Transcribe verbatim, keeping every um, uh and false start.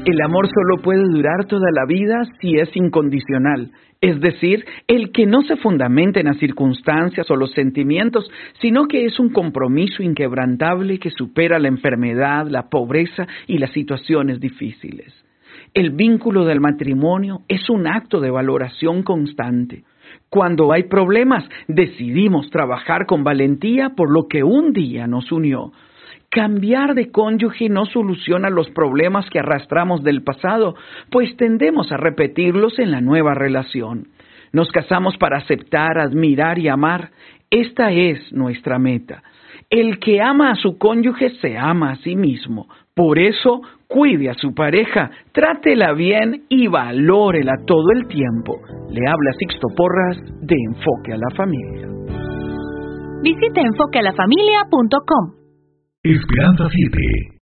El amor solo puede durar toda la vida si es incondicional, es decir, el que no se fundamenta en las circunstancias o los sentimientos, sino que es un compromiso inquebrantable que supera la enfermedad, la pobreza y las situaciones difíciles. El vínculo del matrimonio es un acto de valoración constante. Cuando hay problemas, decidimos trabajar con valentía por lo que un día nos unió. Cambiar de cónyuge no soluciona los problemas que arrastramos del pasado, pues tendemos a repetirlos en la nueva relación. Nos casamos para aceptar, admirar y amar. Esta es nuestra meta. El que ama a su cónyuge se ama a sí mismo. Por eso, cuide a su pareja, trátela bien y valórela todo el tiempo. Le habla Sixto Porras de Enfoque a la Familia. Visite enfoque a la familia punto com. Esperanza siete.